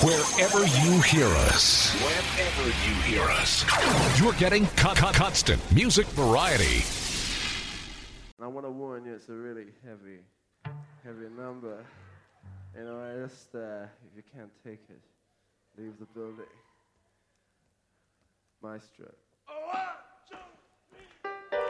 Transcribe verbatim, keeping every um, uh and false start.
Wherever you hear us, wherever you hear us, you're getting co- co- constant music variety. I want to warn you, it's a really heavy, heavy number. You know, I just, uh, if you can't take it, leave the building. Maestro. Oh, wow.